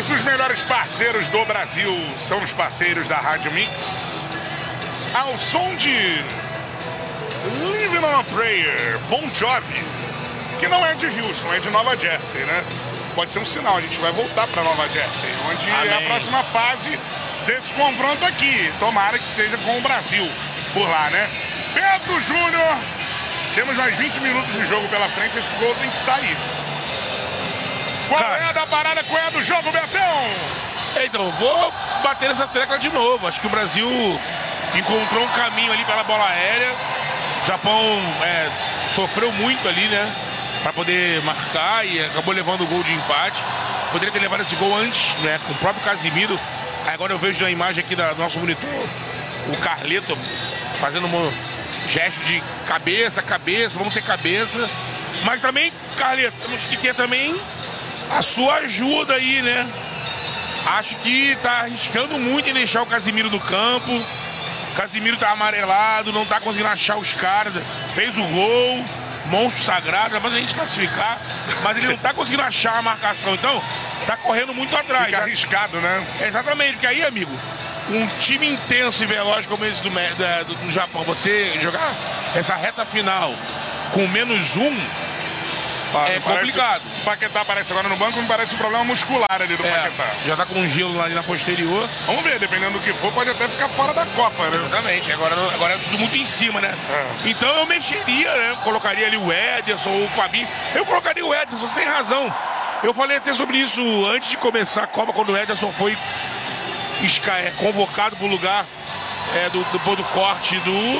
isso, os melhores parceiros do Brasil são os parceiros da Rádio Mix. Ao som de Living on a Prayer, Bon Jovi, que não é de Houston, é de Nova Jersey, né? Pode ser um sinal, a gente vai voltar para Nova Jersey, onde é a próxima fase desse confronto aqui. Tomara que seja com o Brasil por lá, né? Pedro Júnior, temos mais 20 minutos de jogo pela frente, esse gol tem que sair. Qual é a da parada, qual é a do jogo, Betão? Então, vou bater nessa tecla de novo. Acho que o Brasil encontrou um caminho ali pela bola aérea. O Japão sofreu muito ali, né? Para poder marcar e acabou levando o gol de empate. Poderia ter levado esse gol antes, né? Com o próprio Casimiro. Agora eu vejo a imagem aqui do nosso monitor, o Carleto fazendo um gesto de cabeça, vamos ter cabeça. Mas também, Carleto, temos que ter também a sua ajuda aí, né? Acho que tá arriscando muito em deixar o Casimiro no campo. O Casimiro tá amarelado, não tá conseguindo achar os caras. Fez o gol, monstro sagrado, mas a gente classificar. Mas ele não tá conseguindo achar a marcação. Então, tá correndo muito atrás. Fica arriscado, né? Exatamente, porque aí, amigo, um time intenso e veloz como esse do Japão, você jogar essa reta final com -1, é complicado. O Paquetá aparece agora no banco, me parece um problema muscular ali do Paquetá. Já tá com um gelo ali na posterior. Vamos ver, dependendo do que for, pode até ficar fora da Copa, né? Exatamente, agora é tudo muito em cima, né? Então eu mexeria, né? Colocaria ali o Ederson ou o Fabinho. Eu colocaria o Ederson, você tem razão. Eu falei até sobre isso antes de começar a Copa, quando o Ederson foi convocado para o lugar do corte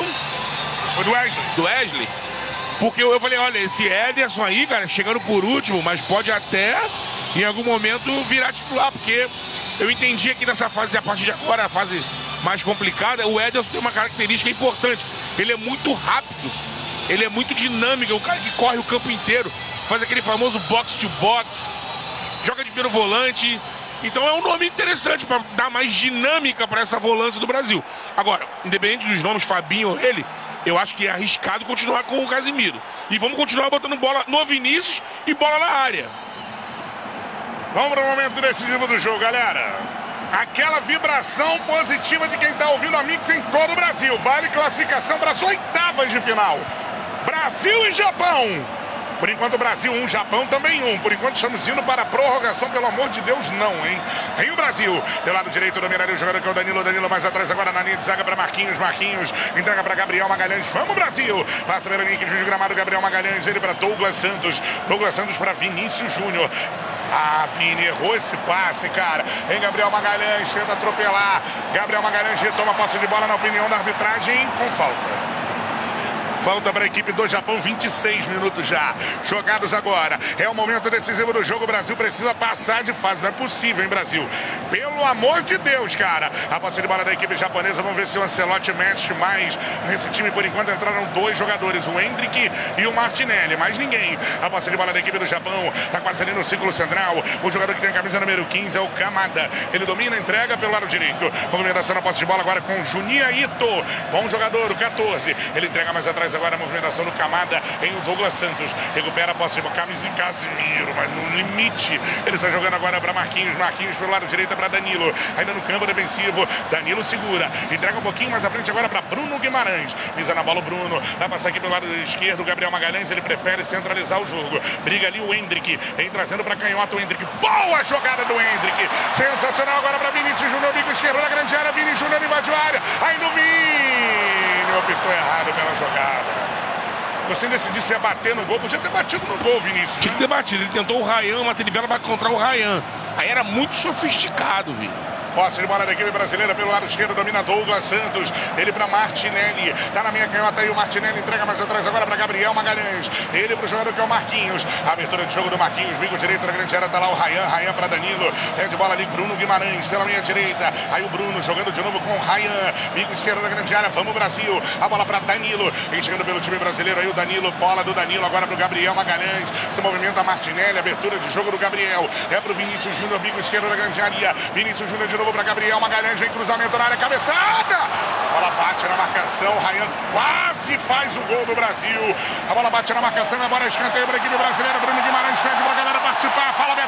do Wesley. Porque eu falei, olha, esse Ederson aí, cara, chegando por último, mas pode até, em algum momento, virar titular, porque eu entendi que nessa fase, a partir de agora, a fase mais complicada, o Ederson tem uma característica importante. Ele é muito rápido, ele é muito dinâmico, é um cara que corre o campo inteiro, faz aquele famoso box-to-box, joga de primeiro volante. Então é um nome interessante para dar mais dinâmica para essa volância do Brasil. Agora, independente dos nomes, Fabinho ou ele, eu acho que é arriscado continuar com o Casimiro. E vamos continuar botando bola no Vinícius e bola na área. Vamos para o momento decisivo do jogo, galera. Aquela vibração positiva de quem está ouvindo a Mix em todo o Brasil. Vale classificação para as oitavas de final. Brasil e Japão. Por enquanto, Brasil 1, Japão também 1. Por enquanto, estamos indo para a prorrogação. Pelo amor de Deus, não, hein? Em o Brasil, pelo lado direito, dominaria o jogador que é o Danilo. Danilo mais atrás agora na linha de zaga para Marquinhos. Marquinhos entrega para Gabriel Magalhães. Vamos, Brasil! Passa pela linha de gramado, Gabriel Magalhães. Ele para Douglas Santos. Douglas Santos para Vinícius Júnior. Ah, Vini, errou esse passe, cara. Em Gabriel Magalhães, tenta atropelar. Gabriel Magalhães retoma a posse de bola na opinião da arbitragem com falta. Falta para a equipe do Japão, 26 minutos já jogados agora. É o momento decisivo do jogo. O Brasil precisa passar de fase. Não é possível, hein, Brasil? Pelo amor de Deus, cara. A posse de bola da equipe japonesa. Vamos ver se o Ancelotti mexe mais nesse time. Por enquanto entraram dois jogadores, o Hendrick e o Martinelli. Mais ninguém. A posse de bola da equipe do Japão. Está quase ali no círculo central. O jogador que tem a camisa número 15 é o Kamada. Ele domina, entrega pelo lado direito. Movimentação na posse de bola agora com o Juninho Ito. Bom jogador, o 14. Ele entrega mais atrás agora a movimentação do Kamada em o Douglas Santos. Recupera a posse de bola. Camisa e Casimiro, mas no limite. Ele está jogando agora para Marquinhos. Marquinhos pelo lado direito para Danilo. Ainda no campo defensivo. Danilo segura. Entrega um pouquinho mais à frente agora para Bruno Guimarães. Pisa na bola o Bruno. Vai passar aqui pelo lado esquerdo. O Gabriel Magalhães. Ele prefere centralizar o jogo. Briga ali o Hendrick. Vem trazendo para canhota o Hendrick. Boa jogada do Hendrick. Sensacional agora para Vinícius Júnior. Bico esquerdo da grande área. Vini Júnior invadiu a área. Aí no Vini. Optou errado pela jogada. Você decidiu se ia bater no gol, podia ter batido no gol, Vinícius. Tinha que ter batido, ele tentou o Ryan, uma trivela para encontrar o Ryan. Aí era muito sofisticado, Vini. Posse de bola da equipe brasileira pelo lado esquerdo, domina Douglas Santos. Ele para Martinelli. Tá na minha canhota aí o Martinelli. Entrega mais atrás agora para Gabriel Magalhães. Ele para o jogador que é o Marquinhos. Abertura de jogo do Marquinhos. Bico direito da grande área. Tá lá o Ryan. Ryan para Danilo. É de bola ali Bruno Guimarães pela minha direita. Aí o Bruno jogando de novo com o Ryan. Bico esquerdo da grande área. Vamos Brasil. A bola para Danilo. Vem chegando pelo time brasileiro aí o Danilo. Bola do Danilo agora para o Gabriel Magalhães. Se movimenta Martinelli. Abertura de jogo do Gabriel. É para o Vinícius Júnior. Bico esquerdo da grande área. Vinícius Júnior de novo para Gabriel Magalhães. Vem cruzamento na área, cabeçada! A bola bate na marcação, Ryan quase faz o gol do Brasil. A bola bate na marcação, agora escanteio para a equipe brasileira. Bruno Guimarães pede para a galera participar. Fala, Beto!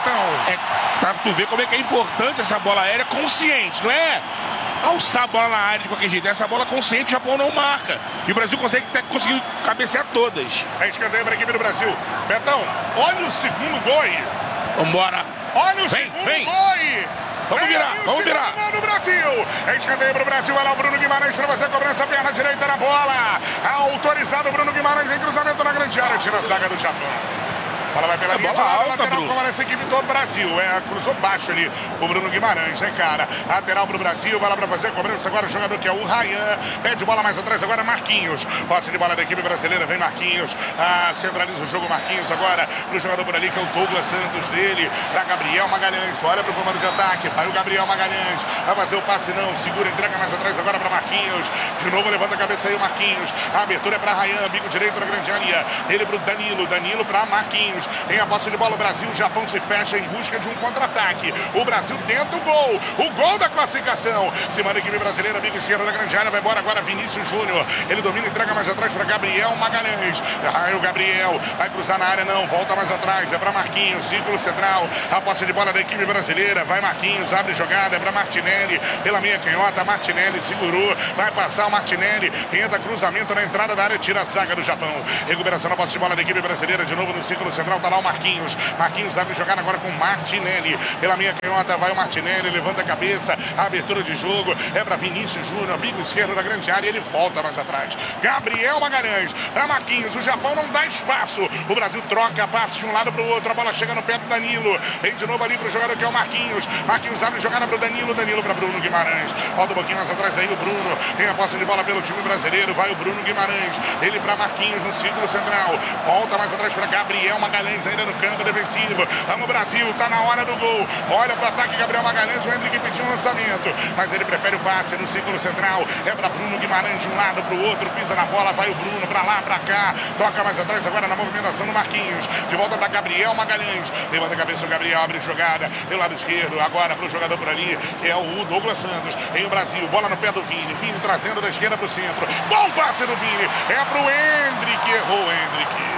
Betão. Pra tu ver como é que é importante essa bola aérea consciente, não é alçar a bola na área de qualquer jeito. Essa bola consciente o Japão não marca. E o Brasil conseguir cabecear todas. É escanteio para a equipe do Brasil. Betão, olha o segundo gol aí. Vambora. Olha o segundo gol aí. Vamos virar. No Brasil. É escanteio para o Brasil. Olha lá o Bruno Guimarães para fazer a cobrança. Perna direita na bola. Autorizado o Bruno Guimarães. Vem cruzamento na grande área. Tira a zaga do Japão. Bola vai pela linha de lado, lateral como essa equipe do Brasil. Cruzou baixo ali o Bruno Guimarães, né, cara? Lateral pro Brasil, vai lá pra fazer a cobrança agora o jogador que é o Ryan. Pede bola mais atrás agora, Marquinhos. Posse de bola da equipe brasileira, vem Marquinhos. Centraliza o jogo, Marquinhos agora pro jogador por ali, que é o Douglas Santos dele. Pra Gabriel Magalhães, olha pro comando de ataque. Vai o Gabriel Magalhães, vai fazer o passe não, segura, entrega mais atrás agora pra Marquinhos. De novo levanta a cabeça aí o Marquinhos. A abertura é pra Ryan, bico direito na grande área. Ele pro Danilo pra Marquinhos. Tem a posse de bola, o Brasil, o Japão se fecha em busca de um contra-ataque. O Brasil tenta o gol da classificação. Se manda a equipe brasileira, bico esquerdo da grande área, vai embora agora Vinícius Júnior. Ele domina e entrega mais atrás para Gabriel Magalhães. Aí o Gabriel vai cruzar na área, não, volta mais atrás, é para Marquinhos, círculo central. A posse de bola da equipe brasileira, vai Marquinhos, abre jogada, é para Martinelli, pela meia canhota, Martinelli segurou, vai passar o Martinelli, entra cruzamento na entrada da área, tira a zaga do Japão. Recuperação na posse de bola da equipe brasileira, de novo no círculo central, tá lá o Marquinhos abre jogada agora com Martinelli. Pela minha canhota vai o Martinelli, levanta a cabeça, a abertura de jogo é para Vinícius Júnior, bico esquerdo da grande área, ele volta mais atrás. Gabriel Magalhães para Marquinhos, o Japão não dá espaço. O Brasil troca, passe de um lado para o outro, a bola chega no pé do Danilo. Vem de novo ali para o jogador que é o Marquinhos. Marquinhos abre jogada para o Danilo para Bruno Guimarães. Volta um pouquinho mais atrás aí o Bruno. Tem a posse de bola pelo time brasileiro, vai o Bruno Guimarães. Ele para Marquinhos no círculo central. Volta mais atrás para Gabriel Magalhães ainda no campo defensivo. Vamos Brasil, tá na hora do gol. Olha pro ataque Gabriel Magalhães, o Hendrick pediu um lançamento, mas ele prefere o passe no círculo central. É para Bruno Guimarães de um lado pro outro, pisa na bola, vai o Bruno pra lá, pra cá. Toca mais atrás agora na movimentação do Marquinhos. De volta para Gabriel Magalhães. Levanta a cabeça o Gabriel, abre jogada pelo lado esquerdo. Agora pro jogador por ali, que é o Douglas Santos. Em o Brasil, bola no pé do Vini. Vini trazendo da esquerda pro centro. Bom passe do Vini. É pro Hendrick, errou o Hendrick.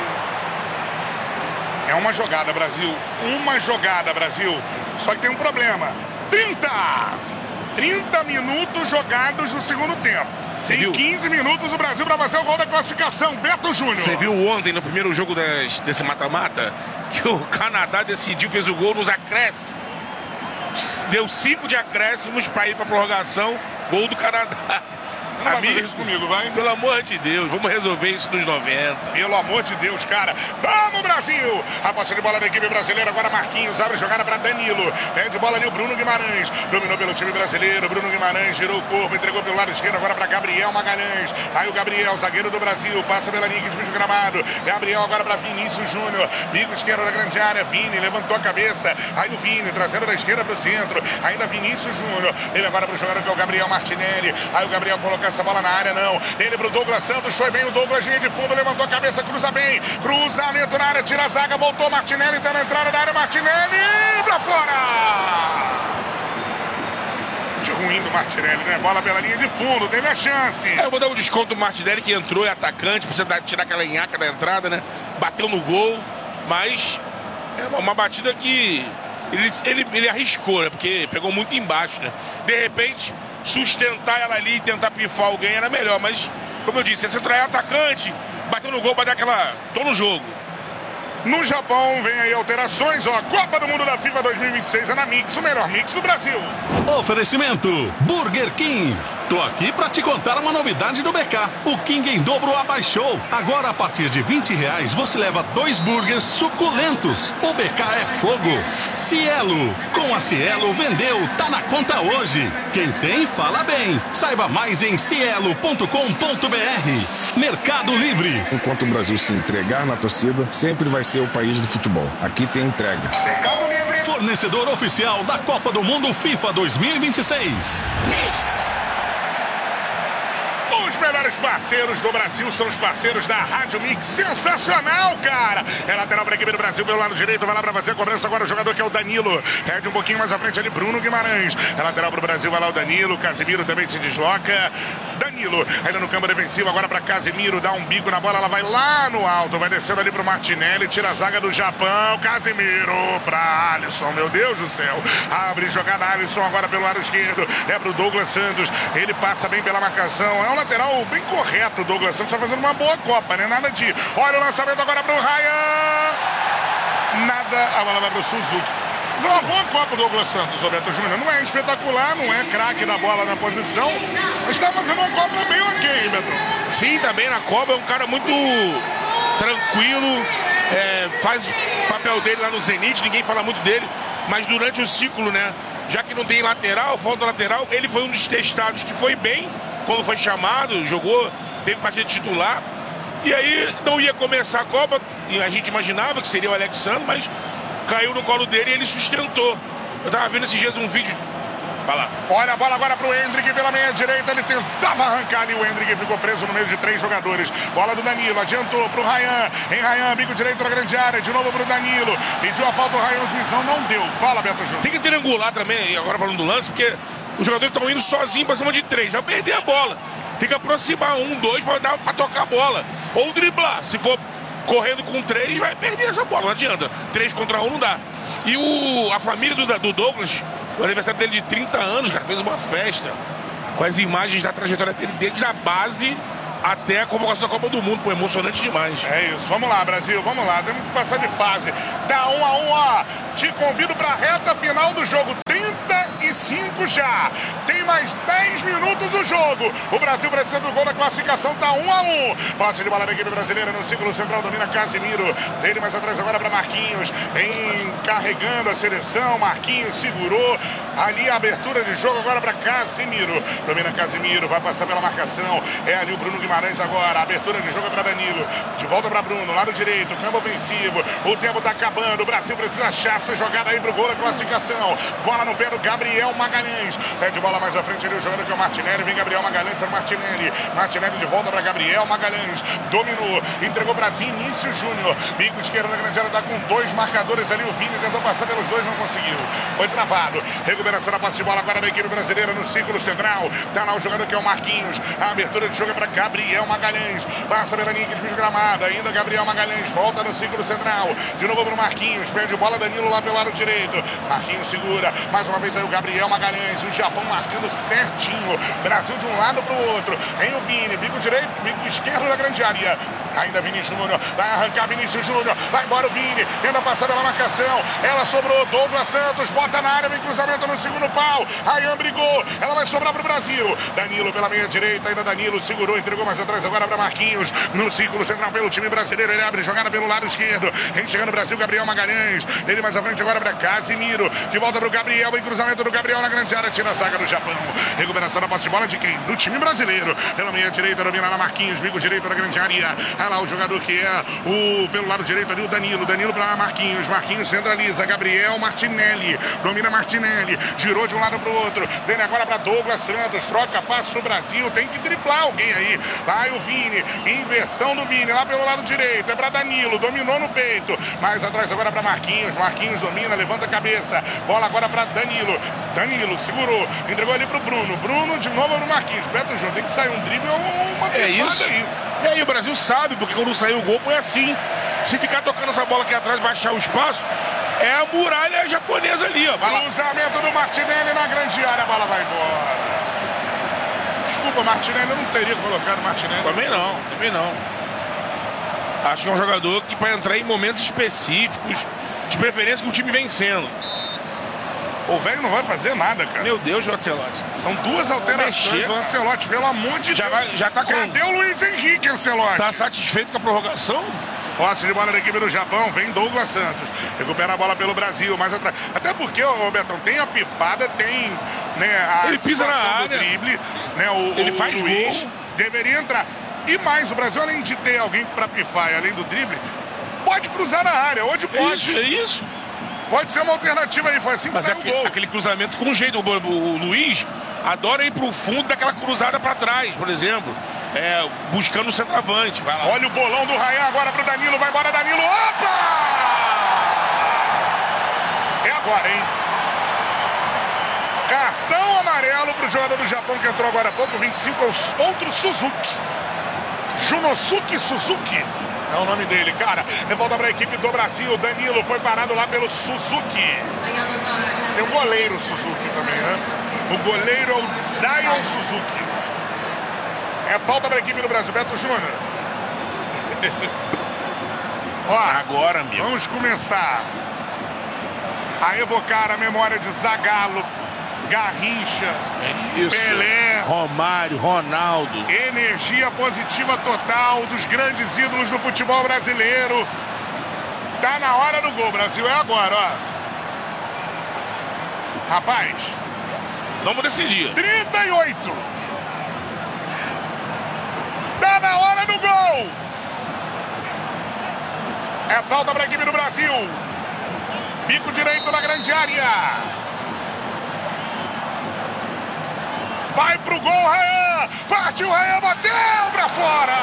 É uma jogada, Brasil. Uma jogada, Brasil. Só que tem um problema. 30 minutos jogados no segundo tempo. Em 15 minutos o Brasil para fazer o gol da classificação. Beto Júnior. Você viu ontem no primeiro jogo desse mata-mata que o Canadá decidiu, fez o gol nos acréscimos. Deu 5 de acréscimos para ir para prorrogação. Gol do Canadá. Não vai fazer isso comigo, vai? Pelo amor de Deus, vamos resolver isso nos 90. Pelo amor de Deus, cara. Vamos, Brasil! A posse de bola da equipe brasileira, agora Marquinhos, abre jogada para Danilo. Pede bola ali o Bruno Guimarães. Dominou pelo time brasileiro, Bruno Guimarães girou o corpo, entregou pelo lado esquerdo, agora para Gabriel Magalhães. Aí o Gabriel, zagueiro do Brasil, passa pela linha que divide o gramado. Gabriel agora para Vinícius Júnior. Bico esquerdo da grande área, Vini levantou a cabeça. Aí o Vini, trazendo da esquerda para o centro. Ainda Vinícius Júnior. Ele agora para o jogador que é o Gabriel Martinelli. Aí o Gabriel coloca essa bola na área, não. Ele pro Douglas Santos, foi bem o Douglas, linha de fundo, levantou a cabeça, cruza bem. Cruzamento na área, tira a zaga, voltou Martinelli, tá na entrada da área, Martinelli, pra fora! De ruim do Martinelli, né? Bola pela linha de fundo, teve a chance. Eu vou dar um desconto do Martinelli, que entrou, é atacante, precisa tirar aquela enhaca da entrada, né? Bateu no gol, mas é uma batida que ele arriscou, né? Porque pegou muito embaixo, né? De repente, sustentar ela ali e tentar pifar alguém era melhor, mas, como eu disse, esse é atacante, bateu no gol, vai dar aquela... tô no jogo. No Japão, vem aí alterações, ó, Copa do Mundo da FIFA 2026 é na Mix, o melhor mix do Brasil. Oferecimento Burger King. Tô aqui pra te contar uma novidade do BK. O King em dobro abaixou. Agora, a partir de R$20, você leva 2 burgers suculentos. O BK é fogo. Cielo. Com a Cielo, vendeu. Tá na conta hoje. Quem tem, fala bem. Saiba mais em cielo.com.br. Mercado Livre. Enquanto o Brasil se entregar na torcida, sempre vai ser o país do futebol. Aqui tem entrega. Fornecedor oficial da Copa do Mundo FIFA 2026. Os melhores parceiros do Brasil são os parceiros da Rádio Mix. Sensacional, cara! É lateral para a equipe do Brasil pelo lado direito. Vai lá para fazer a cobrança agora o jogador que é o Danilo. Perde um pouquinho mais à frente ali, Bruno Guimarães. É lateral para o Brasil, vai lá o Danilo. Casimiro também se desloca. Danilo Danilo, ainda no campo defensivo, agora para Casemiro, dá um bico na bola, ela vai lá no alto, vai descendo ali pro Martinelli, tira a zaga do Japão, Casemiro para Alisson, meu Deus do céu, abre jogada Alisson agora pelo lado esquerdo, é pro Douglas Santos, ele passa bem pela marcação, é um lateral bem correto, o Douglas Santos tá fazendo uma boa Copa, né? Nada de, olha o lançamento agora pro Ryan, nada, a bola vai pro Suzuki. Mas é uma boa Copa do Douglas Santos, Roberto Júnior. Não é espetacular, não é craque da bola na posição, mas está fazendo uma Copa bem ok, Beto. Sim, tá bem na Copa, é um cara muito tranquilo, faz o papel dele lá no Zenit, ninguém fala muito dele, mas durante o ciclo, né, já que não tem lateral, falta lateral, ele foi um dos testados que foi bem, quando foi chamado, jogou, teve partida titular, e aí não ia começar a Copa, e a gente imaginava que seria o Alexandre, mas caiu no colo dele e ele sustentou. Eu tava vendo esses dias um vídeo. Vai lá. Olha a bola agora pro Endrick pela meia direita. Ele tentava arrancar ali. O Endrick ficou preso no meio de 3 jogadores. Bola do Danilo. Adiantou pro Ryan. Em Ryan, bico direito na grande área. De novo pro Danilo. Pediu a falta o Ryan. O juizão não deu. Fala, Beto Júnior. Tem que triangular também, agora falando do lance, porque os jogadores estão indo sozinhos pra cima de 3. Vai perder a bola. Tem que aproximar 1, 2 pra tocar a bola. Ou driblar. Se for correndo com 3, vai perder essa bola, não adianta. 3 contra 1 não dá. E a família do Douglas, o aniversário dele de 30 anos, cara, fez uma festa com as imagens da trajetória dele, desde a base até a convocação da Copa do Mundo. Pô, emocionante demais. É isso, vamos lá, Brasil, vamos lá. Temos que passar de fase. Tá 1 a 1, ó. Te convido pra reta final do jogo. 35 já. Tem mais 10 minutos o jogo. O Brasil precisa do gol da classificação. Tá 1 a 1. Passe de bola da equipe brasileira no círculo central. Domina Casemiro. Dele mais atrás agora para Marquinhos. Encarregando a seleção. Marquinhos segurou. Ali a abertura de jogo agora para Casemiro. Domina Casemiro. Vai passar pela marcação. É ali o Bruno Guimarães agora. A abertura de jogo é para Danilo. De volta para Bruno. Lado direito. Campo ofensivo. O tempo tá acabando. O Brasil precisa achar essa jogada aí pro gol da classificação. Bola no pé do Gabriel Magalhães. Pede bola mais à frente ali o jogador que é o Martinelli. Vem Gabriel Magalhães para Martinelli. Martinelli de volta para Gabriel Magalhães. Dominou. Entregou para Vinícius Júnior. Bico esquerdo na grande área. Tá com 2 marcadores ali. O Vini tentou passar pelos 2, não conseguiu. Foi travado. Recuperação da posse de bola agora da equipe brasileira no círculo central. Tá lá o jogador que é o Marquinhos. A abertura de jogo é para Gabriel Magalhães. Passa pela linha que desvio de gramado. Ainda Gabriel Magalhães. Volta no círculo central. De novo para o Marquinhos. Perde bola Danilo lá pelo lado direito. Marquinhos segura. Mais uma vez aí o Gabriel Magalhães. O Japão marcando certinho. Brasil de um lado para o outro. Tem o Vini. Bico direito, bico esquerdo da grande área. Ainda Vinícius Júnior. Vai arrancar Vinícius Júnior. Vai embora o Vini. Tenta passar pela marcação. Ela sobrou. Douglas Santos. Bota na área. Vem cruzamento no segundo pau. Ryan brigou. Ela vai sobrar para o Brasil. Danilo pela meia direita. Ainda Danilo segurou. Entregou mais atrás agora para Marquinhos. No círculo central pelo time brasileiro. Ele abre jogada pelo lado esquerdo. Vem chegando o Brasil. Gabriel Magalhães. Ele mais à frente agora para Casemiro. De volta para o Gabriel. Vem cruzamento do Gabriel na grande área. Tira a zaga do Japão. Recuperação da posse de bola de quem? Do time brasileiro. Pela meia direita. Domina lá Marquinhos. Bico direito na grande área. Olha lá o jogador que é pelo lado direito ali o Danilo. Danilo para Marquinhos. Marquinhos centraliza. Gabriel Martinelli. Domina Martinelli. Girou de um lado para o outro. Dele agora para Douglas Santos. Troca passo o Brasil. Tem que driblar alguém aí. Vai o Vini. Inversão do Vini. Lá pelo lado direito. É para Danilo. Dominou no peito. Mais atrás agora para Marquinhos. Marquinhos domina. Levanta a cabeça. Bola agora para Danilo. Danilo segurou. Entregou ali para o Bruno. Bruno de novo no Marquinhos. Beto Júnior. Tem que sair um drible ou uma isso aí. E aí o Brasil sabe, porque quando saiu o gol foi assim. Se ficar tocando essa bola aqui atrás, baixar o espaço, é a muralha japonesa ali, ó. Cruzamento do Martinelli na grande área, a bola vai embora. Desculpa, Martinelli, eu não teria colocado Martinelli. Também não. Acho que é um jogador que para entrar em momentos específicos, de preferência que o time vencendo. O velho não vai fazer nada, cara. Meu Deus, o Ancelotti. São 2 alterações do Ancelotti, pelo amor de Deus. Já tá com... Cadê o Luiz Henrique, Ancelotti? Tá satisfeito com a prorrogação? Posse de bola da equipe do Japão, vem Douglas Santos. Recupera a bola pelo Brasil, mais atrás. Até porque, ô Betão, tem a pifada, tem, né, a ele pisa na área. do drible, né, ele faz Luiz gol. Deveria entrar. E mais, o Brasil, além de ter alguém pra pifar e além do drible, pode cruzar na área, hoje pode. É isso. Pode ser uma alternativa aí, foi assim que mas saiu o gol. Aquele cruzamento com jeito. O Luiz adora ir pro fundo daquela cruzada pra trás, por exemplo. Buscando o centroavante. Vai lá. Olha o bolão do Ryan agora pro Danilo. Vai embora, Danilo. Opa! É agora, hein? Cartão amarelo para o jogador do Japão que entrou agora há pouco, 25, é outro Suzuki. Junosuke Suzuki é o nome dele, cara. De volta para a equipe do Brasil. Danilo foi parado lá pelo Suzuki. Tem um goleiro Suzuki também, né? O goleiro é o Zion Suzuki. É falta para a equipe do Brasil. Beto Júnior. Ó, agora, amigo. Vamos começar a evocar a memória de Zagallo, Garrincha, Pelé, Romário, Ronaldo. Energia positiva total dos grandes ídolos do futebol brasileiro. Tá na hora do gol, Brasil. É agora, ó. Rapaz, Vamos decidir. 38. Tá na hora do gol. É falta para a equipe do Brasil. Bico direito na grande área. Vai pro gol, Rayan. Partiu, Rayan, bateu pra fora.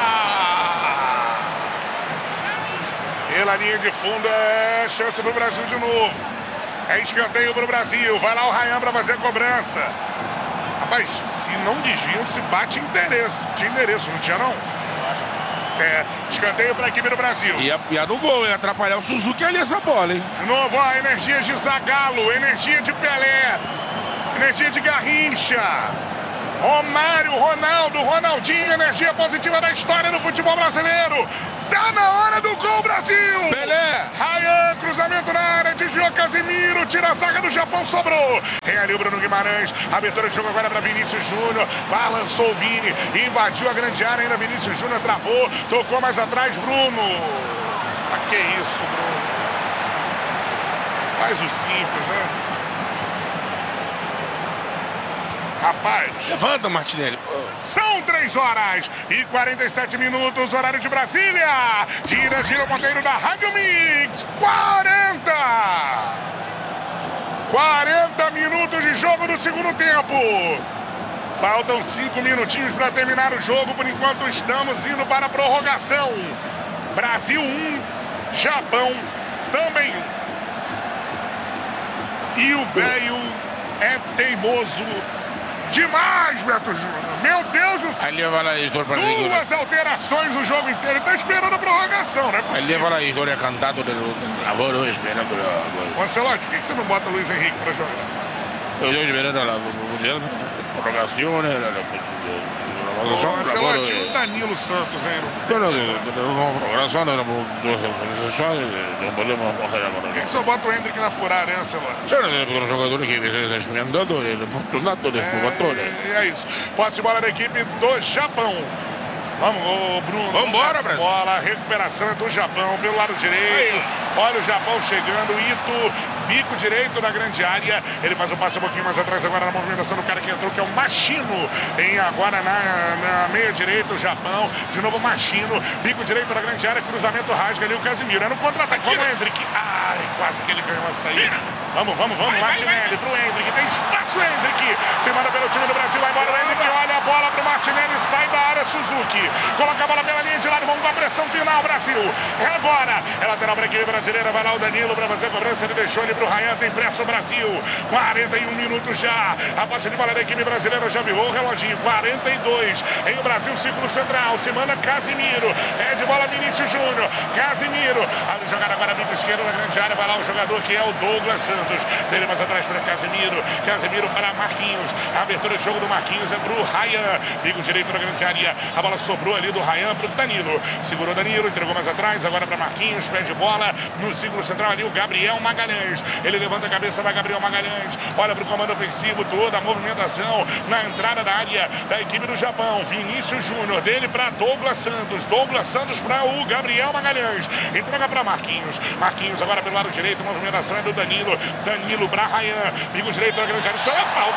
Pela linha de fundo é chance pro Brasil de novo. É escanteio pro Brasil. Vai lá o Rayan pra fazer a cobrança. Rapaz, se não desviam, se bate endereço. Tinha endereço, não tinha não? É, escanteio pra equipe do Brasil. Ia no gol, ia atrapalhar o Suzuki ali essa bola, hein? De novo, ó, energia de Zagallo, energia de Pelé, energia de Garrincha, Romário, Ronaldo, Ronaldinho, energia positiva da história do futebol brasileiro. Tá na hora do gol, Brasil! Pelé! Rayan, cruzamento na área, desviou Casimiro, tira a zaga do Japão, sobrou. Tem ali o Bruno Guimarães, abertura de jogo agora para Vinícius Júnior, balançou o Vini, invadiu a grande área, ainda Vinícius Júnior travou, tocou mais atrás, Bruno. Ah, que isso, Bruno? Faz o simples, né? Rapaz. Levanta, Martinelli. São 3 horas e 47 minutos, horário de Brasília. Gira o ponteiro da Rádio Mix. 40 minutos de jogo do segundo tempo. Faltam 5 minutinhos para terminar o jogo. Por enquanto estamos indo para a prorrogação. Brasil 1, Japão também 1. E o velho é teimoso demais, Beto Júnior. Meu Deus do céu. Duas alterações o jogo inteiro. Ele tá esperando a prorrogação, não é possível. Leva a história cantando do lavoro, esperando a... Ancelotti, por que você não bota o Luiz Henrique pra jogar? Eu estou esperando a prorrogação, Ancelotti, o Danilo Santos, hein? Por que você bota o Hendrick na furada, hein, Ancelotti? É isso. Posse de bola da equipe do Japão. Vamos, ô Bruno. Vamos embora, Brasil. Bola, a recuperação é do Japão pelo lado direito. Olha o Japão chegando, Ito, bico direito na grande área. Ele faz o passe um pouquinho mais atrás agora na movimentação do cara que entrou, que é o Machino. Tem agora na meia direita o Japão. De novo o Machino, bico direito na grande área, cruzamento rasga ali o Casimiro. É no contra-ataque, vamos Hendrick. Ai, quase que ele ganhou a saída. Vamos, Martinelli pro Hendrick. Tem espaço, Hendrick. Se manda pelo time do Brasil, vai embora o Hendrick. Olha a bola pro Martinelli, sai da área Suzuki. Coloca a bola pela linha de lado, vamos com a pressão final, Brasil. É agora. É lateral para a equipe brasileira, vai lá o Danilo para fazer a cobrança. Ele deixou ele pro Rayan, tem pressa o Brasil. 41 minutos já. A posse de bola da equipe brasileira já virou o reloginho. 42. Em o Brasil, círculo central. Se manda Casimiro. É de bola Vinícius Júnior. Casimiro. Abre jogada agora, bico esquerdo na grande área. Vai lá o jogador que é o Douglas Santos. Dele mais atrás para Casimiro. Casimiro para Marquinhos. A abertura de jogo do Marquinhos é pro Rayan. Bico direito na grande área. A bola sobrou ali do Rayan pro Danilo. Segurou Danilo, entregou mais atrás. Agora para Marquinhos. Pede bola no círculo central ali o Gabriel Magalhães. Ele levanta a cabeça, vai Gabriel Magalhães. Olha pro comando ofensivo, toda a movimentação na entrada da área da equipe do Japão. Vinícius Júnior, dele para Douglas Santos. Douglas Santos para o Gabriel Magalhães. Entrega para Marquinhos. Marquinhos agora pelo lado direito, a movimentação é do Danilo. Danilo para Rayan. Bico direito na grande área. Isso é falta.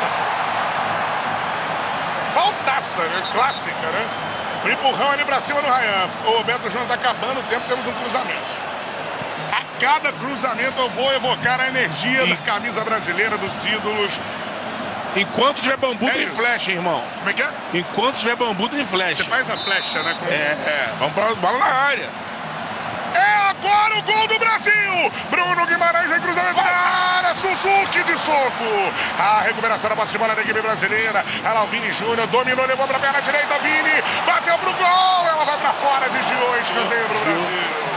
Faltaça, né? Clássica, né? O empurrão ali pra cima do Rayan. O Beto Júnior tá acabando o tempo, temos um cruzamento. A cada cruzamento eu vou evocar a energia da camisa brasileira dos ídolos. Enquanto tiver bambu, tem flecha, irmão. Como é que é? Enquanto tiver bambu, tem flecha. Você faz a flecha, né? Vamos pra bola na área. É agora o gol do Brasil! Bruno Guimarães em cruzamento na área, Suzuki! Suzuki de soco. A recuperação da posse de bola da equipe brasileira. Ela, o Vini Júnior, dominou, levou pra perna direita. Vini bateu pro gol. Ela vai pra fora, desviou. Escanteio pro Brasil.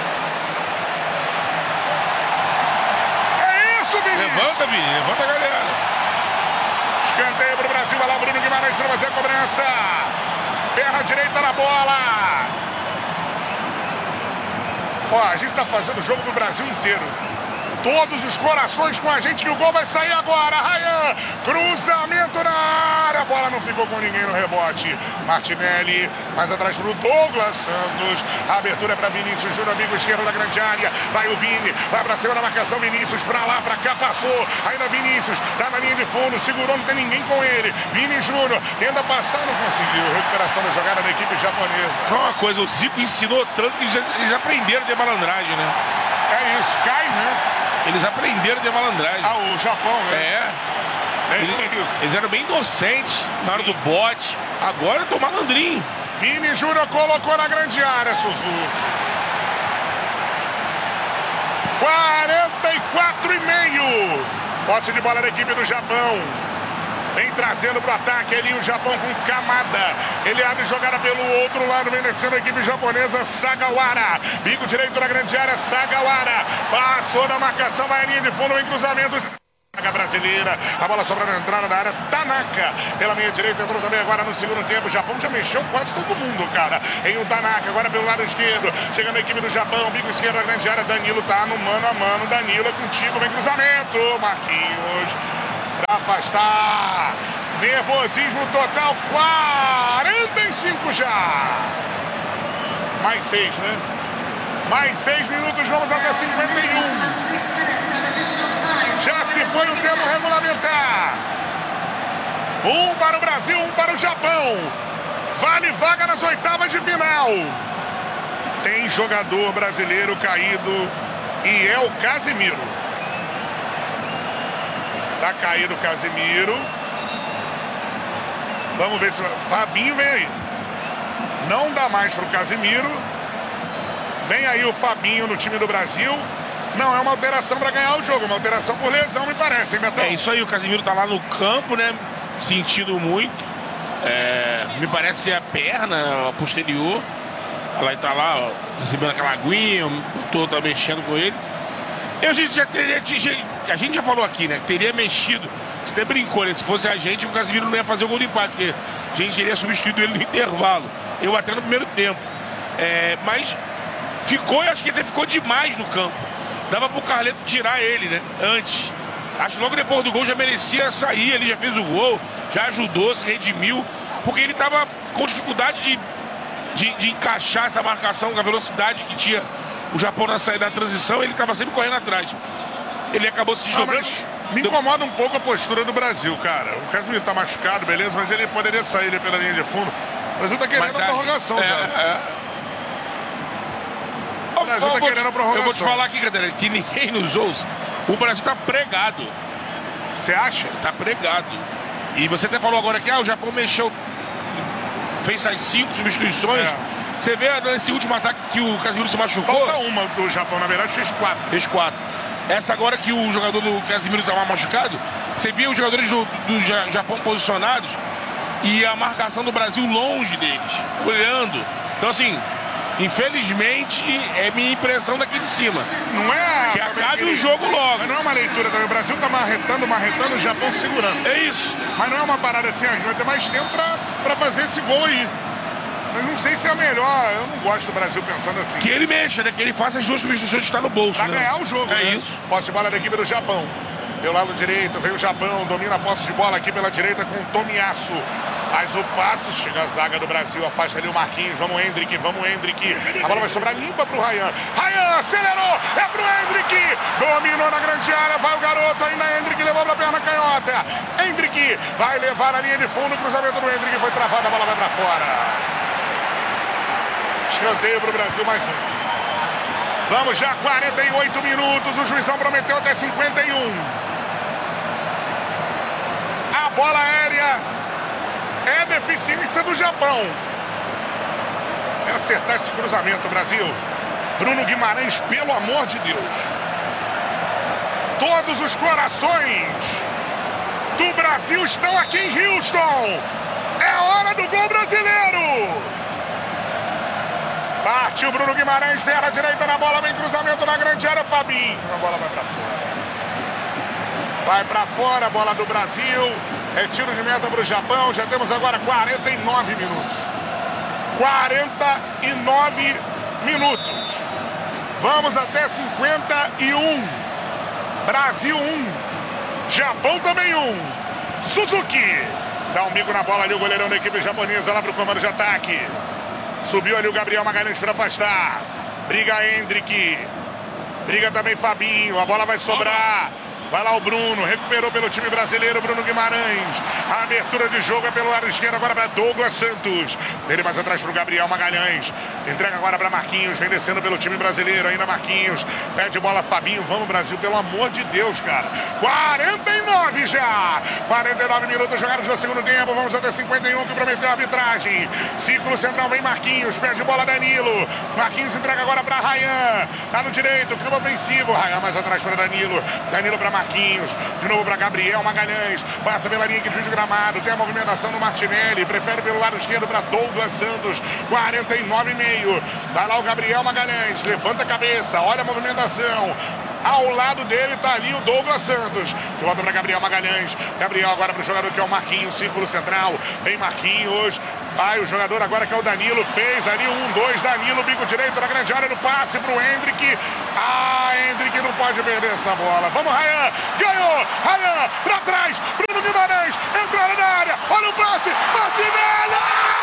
Levanta, Vini, levanta a galera. Escanteio pro Brasil, vai lá o Bruno Guimarães para fazer a cobrança. Perna direita na bola. Ó, a gente tá fazendo o jogo pro Brasil inteiro. Todos os corações com a gente, que o gol vai sair agora. Ryan, cruzamento na área. A bola não ficou com ninguém no rebote. Martinelli, mais atrás pro Douglas Santos. A abertura é para Vinícius Júnior, amigo esquerdo da grande área. Vai o Vini, vai pra cima da marcação. Vinícius pra lá, pra cá, passou. Ainda Vinícius, tá na linha de fundo, segurou, não tem ninguém com ele. Vini Júnior, tenta passar, não conseguiu. Recuperação da jogada da equipe japonesa. Só uma coisa, o Zico ensinou tanto que eles aprenderam de malandragem, né? É isso, cai, né? Eles aprenderam de malandragem. Ah, o Japão, né? Eles eram bem inocentes na hora do bote. Agora eu tô malandrinho. Vini Júnior colocou na grande área, Suzuki. 44,5. Posse de bola da equipe do Japão. Vem trazendo pro ataque ali o Japão com Kamada. Ele abre jogada pelo outro lado, vem descendo a equipe japonesa, Sagawara. Bico direito na grande área, Sagawara. Passou na marcação, vai a linha de fundo, vem cruzamento. Brasileira, a bola sobra na entrada da área, Tanaka pela meia direita, entrou também agora no segundo tempo. O Japão já mexeu quase todo mundo, cara. Em o Tanaka, agora pelo lado esquerdo, chegando a equipe do Japão, bico esquerdo na grande área, Danilo tá no mano a mano, Danilo é contigo, vem cruzamento, Marquinhos pra afastar, nervosismo total, 45 já, mais 6, né? Mais 6 minutos, vamos até 51. Já se foi o tempo regulamentar. 1 para o Brasil, 1 para o Japão. Vale vaga nas oitavas de final. Tem jogador brasileiro caído e é o Casimiro. Tá caído o Casimiro. Vamos ver se... Fabinho vem aí. Não dá mais para o Casimiro. Vem aí o Fabinho no time do Brasil. Não é uma alteração para ganhar o jogo, uma alteração por lesão, me parece, hein, Betão? É isso aí, o Casimiro tá lá no campo, né? Sentindo muito. Me parece ser a perna a posterior. Ela tá lá, ó, recebendo aquela aguinha, o doutor tá mexendo com ele. A gente já falou aqui, né? Teria mexido. Você até brincou, né? Se fosse a gente, o Casimiro não ia fazer o gol de empate, porque a gente teria substituído ele no intervalo. Eu até no primeiro tempo. Mas ficou, eu acho que até ficou demais no campo. Dava pro Carleto tirar ele, né? Antes. Acho que logo depois do gol já merecia sair. Ele já fez o gol, já ajudou, se redimiu. Porque ele tava com dificuldade de encaixar essa marcação com a velocidade que tinha o Japão na saída da transição. Ele tava sempre correndo atrás. Ele acabou se deslocando. Me incomoda um pouco a postura do Brasil, cara. O Casimiro tá machucado, beleza, mas ele poderia sair pela linha de fundo. O Brasil tá querendo a prorrogação já. O Brasil tá querendo a prorrogação. Eu vou te falar aqui, galera, que ninguém nos ouça. O Brasil tá pregado. Você acha? Tá pregado. E você até falou agora que o Japão mexeu, fez as 5 substituições. Você vê nesse último ataque que o Casimiro se machucou. Falta uma do Japão, na verdade, fez 4. Fez 4. Essa agora que o jogador do Casimiro estava machucado, você via os jogadores do Japão posicionados e a marcação do Brasil longe deles, olhando. Então, assim, infelizmente, é minha impressão daqui de cima. Não é que acabe o jogo logo. Mas não é uma leitura também. O Brasil tá marretando, o Japão segurando. É isso. Mas não é uma parada assim, a gente vai ter mais tempo pra fazer esse gol aí. Mas não sei se é a melhor. Eu não gosto do Brasil pensando assim. Que ele mexa, né? Que ele faça as 2 substituições que está no bolso. Pra ganhar o jogo, É né? isso. Posse de bola da equipe do Japão. Pelo lado direito, vem o Japão, domina a posse de bola aqui pela direita com o Tomiyasu. Faz o passe, chega a zaga do Brasil, afasta ali o Marquinhos. Vamos, Hendrick. A bola vai sobrar limpa pro Ryan. Ryan acelerou, é pro Hendrick. Dominou na grande área, vai o garoto, ainda Hendrick levou pra perna canhota. Hendrick vai levar a linha de fundo, o cruzamento do Hendrick foi travado, a bola vai pra fora. Escanteio pro Brasil, mais um. Vamos já, 48 minutos, o juizão prometeu até 51. A bola aérea é deficiência do Japão. É acertar esse cruzamento, Brasil. Bruno Guimarães, pelo amor de Deus. Todos os corações do Brasil estão aqui em Houston. É hora do gol brasileiro. Partiu Bruno Guimarães, vem à direita na bola, vem cruzamento na grande área, Fabinho. A bola vai para fora. Vai para fora a bola do Brasil. É tiro de meta para o Japão. Já temos agora 49 minutos. 49 minutos. Vamos até 51. Brasil 1. Japão também 1. Suzuki. Dá um bico na bola ali o goleirão da equipe japonesa lá para o comando de ataque. Subiu ali o Gabriel Magalhães para afastar. Briga Hendrick. Briga também Fabinho. A bola vai sobrar. Vai lá o Bruno, recuperou pelo time brasileiro, Bruno Guimarães. A abertura de jogo é pelo lado esquerdo agora para Douglas Santos. Ele mais atrás para o Gabriel Magalhães. Entrega agora para Marquinhos, vem descendo pelo time brasileiro, ainda Marquinhos. Pede bola Fabinho, vamos Brasil, pelo amor de Deus, cara. 49 já. 49 minutos jogados no segundo tempo, vamos até 51 que prometeu a arbitragem. Círculo central vem Marquinhos, pede bola Danilo. Marquinhos entrega agora para Ryan. Tá no direito, campo ofensivo. Ryan mais atrás para Danilo. Danilo para Marquinhos, de novo para Gabriel Magalhães, passa pela linha que diz gramado, tem a movimentação do Martinelli, prefere pelo lado esquerdo para Douglas Santos, 49,5, vai lá o Gabriel Magalhães, levanta a cabeça, olha a movimentação, ao lado dele tá ali o Douglas Santos, de volta para Gabriel Magalhães, Gabriel agora para o jogador que é o Marquinhos, círculo central, vem Marquinhos, vai o jogador agora que é o Danilo, fez ali 1-2, Danilo, bico direito na grande área do passe para o Hendrick, Hendrick não pode perder essa bola, vamos Ryan, ganhou, Ryan, para trás, Bruno Guimarães, entrou na área, olha o passe, Martinelli!